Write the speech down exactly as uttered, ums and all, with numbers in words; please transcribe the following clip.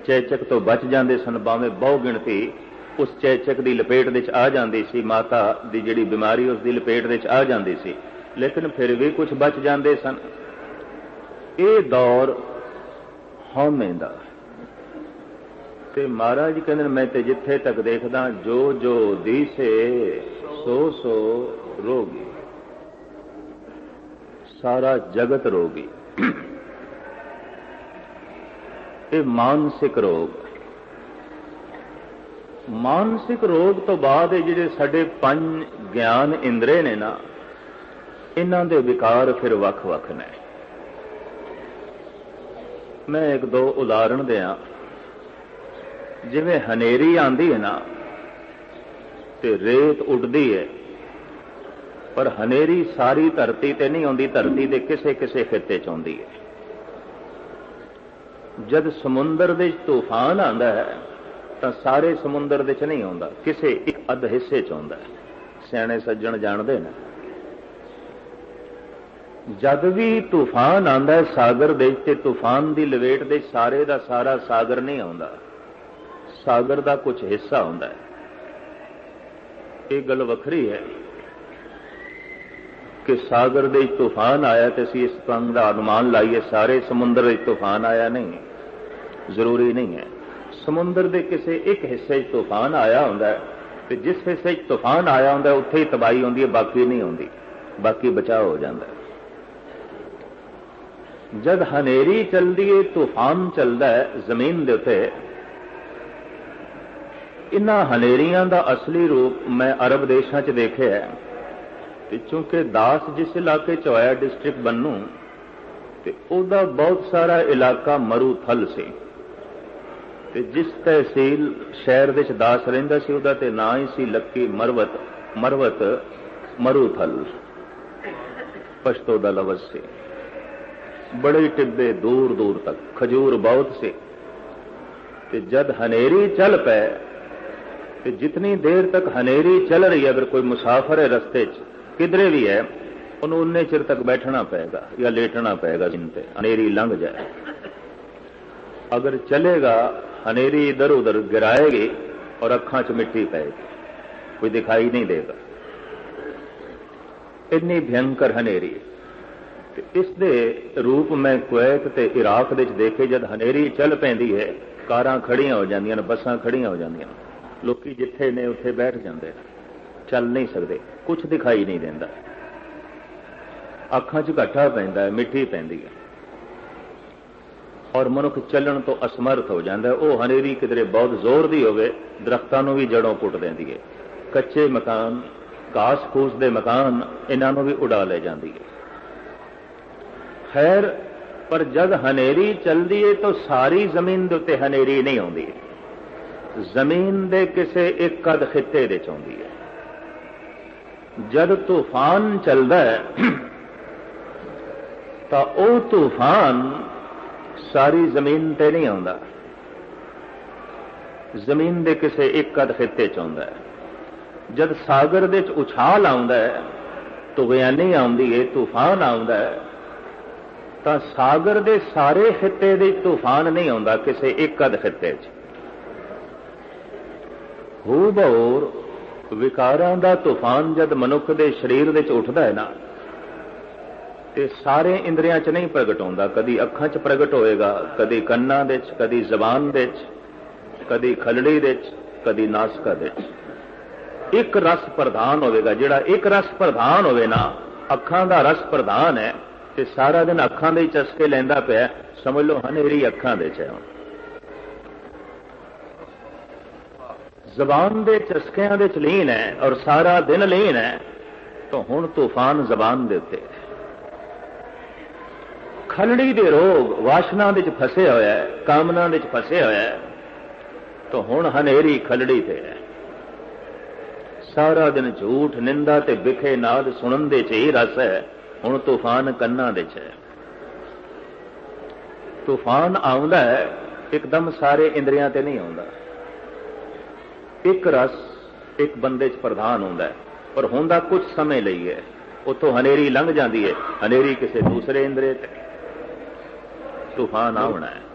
चैचक तो बच जाते सन, भावें बहु गिणती उस चैचक की लपेट विच आ जाती सी, माता की जिहड़ी बीमारी उसकी लपेट विच आ जाती सी, लेकिन फिर भी कुछ बच जाते सन। ये दौर हौमे दा ते महाराज कहते मैं ते जिथे तक देखदा जो जो दीसे सो सो रोगी, सारा जगत रोगी। ये मानसिक रोग, मानसिक रोग तो बाद जिहड़े साडे पंज ज्ञान इंद्रे ने ना, इन्हां दे विकार फिर वख वख ने। मैं एक दो उदाहरण दियां, जिवें हनेरी आंदी है ना ते रेत उड़दी है, पर हनेरी सारी धरती ते नहीं आउंदी, धरती दे किसे किसे खिते च आउंदी है। जद समुंदर दे तूफान आंदा है तो सारे समुंदर दे च नहीं आउंदा, किसे एक अध हिस्से च आउंदा है। सियाणे सज्जण जाणदे ने, जद भी तूफान आंदा है सागर दे ते तूफान दी लवेट दे सारे दा सारा सागर नहीं आउंदा, सागर दा कुछ हिस्सा आउंदा है। ये गल वखरी है कि सागर दे तूफान आया तो असीं इस तरह का अनुमान लाइए सारे समुंदर दे तूफान आया, नहीं, जरूरी नहीं है। समुंदर के किसी एक हिस्से तूफान आया होंदा है ते जिस हिस्से तूफान आया होंदा है उत्थे ही तबाही होंदी है, बाकी नहीं होंदी, बाकी बचाव हो जाता है। जद हनेरी चलती है, तूफान चलता है जमीन दे उत्ते, इन्हां हनेरियां दा असली रूप मैं अरब देशों च देखिया है। चूंकि दास जिस इलाके च होया डिस्ट्रिक्ट बन्नू, ते उहदा बहुत सारा इलाका मरूथल से, ते जिस तहसील शहर विच दास रहिंदा सी उहदा ते नां ही सी लक्की मरवत, मरवत मरूथल पश्तो दा लफ्ज़ से। बड़े टिब्बे दूर दूर तक, खजूर बहुत से। ते जद हनेरी चल पे, ते जितनी देर तक हनेरी चल रही है, अगर कोई मुसाफर है रस्ते च किधरे भी है, उन्होंने उन्ने चिर तक बैठना पड़ेगा या लेटना पड़ेगा जिनते हनेरी लंघ जाए। अगर चलेगा हनेरी इधर उधर गिराएगी और अखां च मिट्टी पैगी, कोई दिखाई नहीं देगा, इतनी भयंकर हनेरी। इस दे रूप में कुवैत ते इराक दे देखे, जद हनेरी चल पैंदी है कारां खड़ियां हो जांदियां, बसां खड़ियां हो जांदियां, लोकी जिथे ने उत्थे बैठ जांदे, चल नहीं सकते, कुछ दिखाई नहीं देता, अखां च घाटा पैंदा है, मिट्टी पैंदी है और मनुख चलन तो असमर्थ हो जाता है। वह हनेरी किधरे बहुत जोर दी होवे, दरख्तां नूं भी जड़ों पुट देंदी है, कच्चे मकान, घास फूस दे मकान, इन्हां नूं भी उड़ा ले जाती है। खैर, पर जब हनेरी चलती है तो सारी जमीन दे उत्ते हनेरी नहीं आउंदी, जमीन दे किसे एक कद खिते दे च आउंदी है। जब तूफान चलता है तो वह तूफान सारी जमीन ते नहीं आउंदा, जमीन दे किसे एक कद खिते च आउंदा है। जब सागर दे च उछाल आउंदा है, तुगयानी आउंदी है, तूफान आउंदा है, तो सागर दे सारे खिते दे तूफान नहीं आउंदा, किसे एक कद खिते च। हू बहूर विकारां दा तूफान जद मनुख दे शरीर दे च उठदा है ना, ते सारे इंद्रियां च नहीं प्रगट होंदा, कदी अखां च प्रगट होएगा, कदी कन्नां दे च, कदी जबान दे च, कदी खलड़ी दे च, कदी नासका दे च। एक रस प्रधान होवेगा, जिहड़ा एक रस प्रधान होवे ना, अखां दा रस प्रधान है, ते सारा दिन अखां दे चस्के लैंदा पिया, समझ लो हनेरी अखां दे च है। जबान दे चस्कियां दे च लीन है और सारा दिन लीन है, तो हुण तूफान जबान दे उत्ते। खलड़ी दे रोग वासना दे च फसे होया है, कामना दे च फसे होया है, तो हुण हनेरी खलड़ी ते है। सारा दिन झूठ निंदा ते बिखे नाद सुनन दे च ही रस है, हुण तूफान कन्ना दे च है। तूफान आउंदा है एकदम सारे इंद्रियां ते नहीं आउंदा, एक रस एक बंदे च प्रधान होंदा है, पर होंदा कुछ समय लई है, उतों हनेरी लंघ जाती है, हनेरी किसी दूसरे इंद्रिय ते। तूफान आउणा है।